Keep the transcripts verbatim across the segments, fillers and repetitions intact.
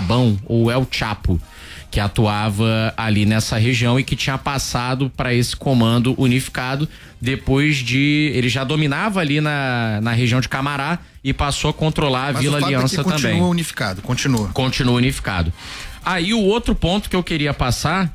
Chabão ou El Chapo, que atuava ali nessa região e que tinha passado para esse comando unificado depois de... Ele já dominava ali na, na região de Camará e passou a controlar a Mas Vila o fato Aliança é que também. Continua unificado, continua. Continua unificado. Aí o outro ponto que eu queria passar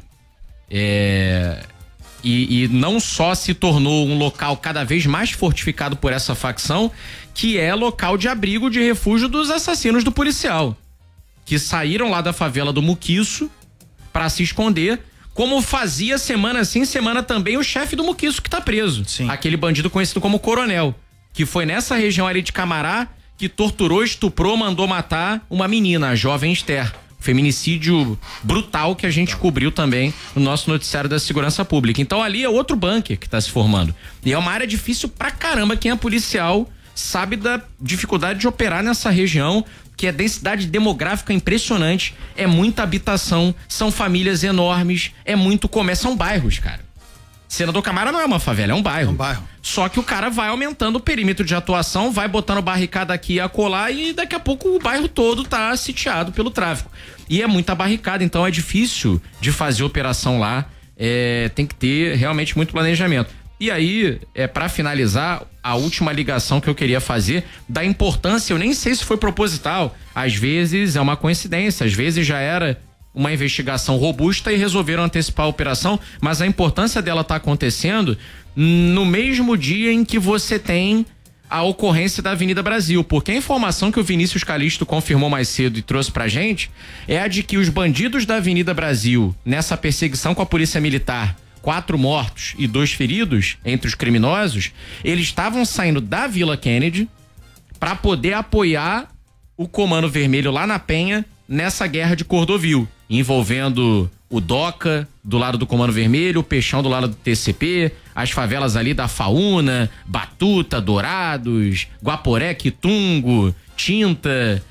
é... E, e não só se tornou um local cada vez mais fortificado por essa facção, que é local de abrigo de refúgio dos assassinos do policial, que saíram lá da favela do Muquiço para se esconder, como fazia semana sim, semana também o chefe do Muquiço que tá preso. Sim. Aquele bandido conhecido como Coronel, que foi nessa região ali de Camará que torturou, estuprou, mandou matar uma menina, a jovem Esther. Feminicídio brutal que a gente cobriu também no nosso noticiário da segurança pública. Então ali é outro bunker que tá se formando. E é uma área difícil pra caramba. Quem é policial sabe da dificuldade de operar nessa região, que é densidade demográfica impressionante, é muita habitação, são famílias enormes, é muito comércio, são bairros, cara. Senador Camará não é uma favela, é um bairro. É um bairro. Só que o cara vai aumentando o perímetro de atuação, vai botando barricada aqui e acolá e daqui a pouco o bairro todo tá sitiado pelo tráfico. E é muita barricada, então é difícil de fazer operação lá, é, tem que ter realmente muito planejamento. E aí, é, para finalizar, a última ligação que eu queria fazer da importância, eu nem sei se foi proposital, às vezes é uma coincidência, às vezes já era uma investigação robusta e resolveram antecipar a operação, mas a importância dela tá acontecendo no mesmo dia em que você tem a ocorrência da Avenida Brasil, porque a informação que o Vinícius Calixto confirmou mais cedo e trouxe pra gente é a de que os bandidos da Avenida Brasil, nessa perseguição com a polícia militar, quatro mortos e dois feridos entre os criminosos, eles estavam saindo da Vila Kennedy para poder apoiar o Comando Vermelho lá na Penha nessa guerra de Cordovil, envolvendo o DOCA do lado do Comando Vermelho, o Peixão do lado do T C P, as favelas ali da Faúna, Batuta, Dourados, Guaporé, Quitungo, Tinta,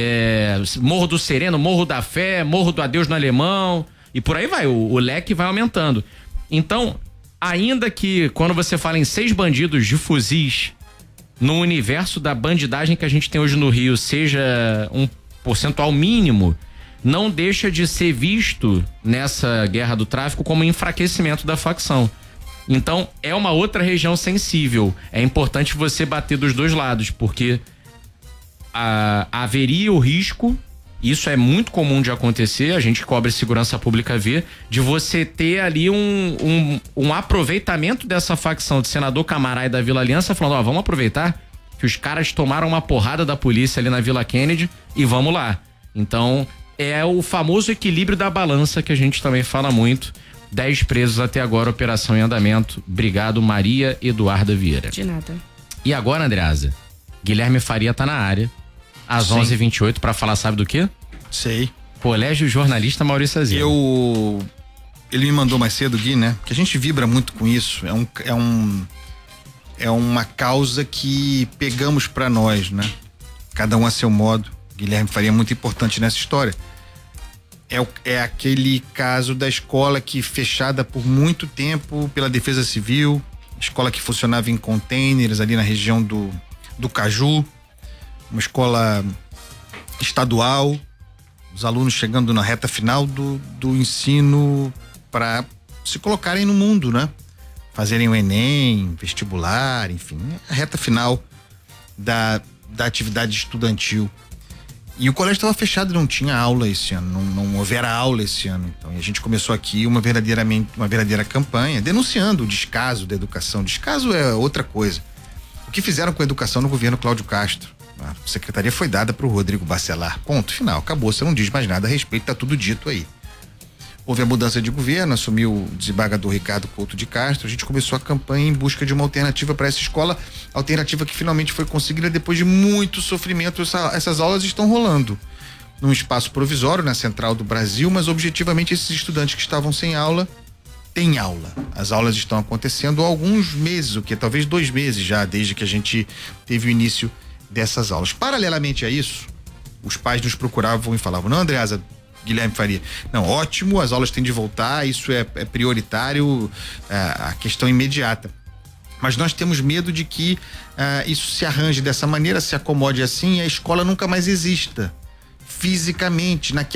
é, Morro do Sereno, Morro da Fé, Morro do Adeus no Alemão, e por aí vai, o, o leque vai aumentando. Então, ainda que quando você fala em seis bandidos de fuzis no universo da bandidagem que a gente tem hoje no Rio seja um percentual mínimo, não deixa de ser visto nessa guerra do tráfico como enfraquecimento da facção. Então, é uma outra região sensível. É importante você bater dos dois lados, porque a, haveria o risco, isso é muito comum de acontecer, a gente cobre segurança pública vê, de você ter ali um, um, um aproveitamento dessa facção de Senador Camará e da Vila Aliança, falando, ó, vamos aproveitar que os caras tomaram uma porrada da polícia ali na Vila Kennedy e vamos lá. Então, é o famoso equilíbrio da balança que a gente também fala muito. Dez presos até agora, operação em andamento. Obrigado, Maria Eduarda Vieira. De nada. E agora, Andreasa, Guilherme Faria tá na área, às onze e vinte e oito, pra falar, sabe do quê? Sei. Colégio Jornalista Maurício Azevedo. Eu... Ele me mandou mais cedo, Gui, né? Que a gente vibra muito com isso. É um... É, um, é uma causa que pegamos pra nós, né? Cada um a seu modo. Guilherme Faria é muito importante nessa história. É, o, é aquele caso da escola que fechada por muito tempo pela Defesa Civil, escola que funcionava em containers ali na região do, do Caju, uma escola estadual, os alunos chegando na reta final do, do ensino para se colocarem no mundo, né? Fazerem o Enem, vestibular, enfim, a reta final da, da atividade estudantil. E o colégio estava fechado, não tinha aula esse ano, não, não houvera aula esse ano. Então, e a gente começou aqui uma verdadeiramente, uma verdadeira campanha, denunciando o descaso da educação. Descaso é outra coisa. O que fizeram com a educação no governo Cláudio Castro? A secretaria foi dada para o Rodrigo Bacelar. Ponto final, acabou. Você não diz mais nada a respeito, tá tudo dito aí. Houve a mudança de governo, assumiu o desembargador Ricardo Couto de Castro. A gente começou a campanha em busca de uma alternativa para essa escola, alternativa que finalmente foi conseguida depois de muito sofrimento. Essa, essas aulas estão rolando num espaço provisório na Central do Brasil, mas objetivamente esses estudantes que estavam sem aula têm aula. As aulas estão acontecendo há alguns meses, o que talvez dois meses já, desde que a gente teve o início dessas aulas. Paralelamente a isso, os pais nos procuravam e falavam, não, Andreasa, Guilherme Faria, não, ótimo, as aulas têm de voltar, isso é, é prioritário, é, a questão imediata. Mas nós temos medo de que uh, isso se arranje dessa maneira, se acomode assim e a escola nunca mais exista fisicamente naquela